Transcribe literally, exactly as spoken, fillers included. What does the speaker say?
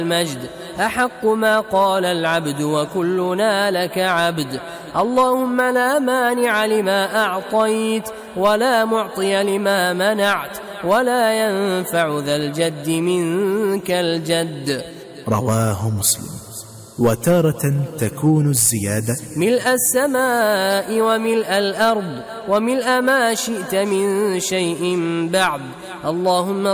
المجد أحق ما قال العبد وكلنا لك عبد. اللهم لا مانع لما أعطيت ولا معطي لما منعت ولا ينفع ذا الجد منك الجد. رواه مسلم. وتارة تكون الزيادة ملء السماء وملء الأرض وملء ما شئت من شيء بعد. اللهم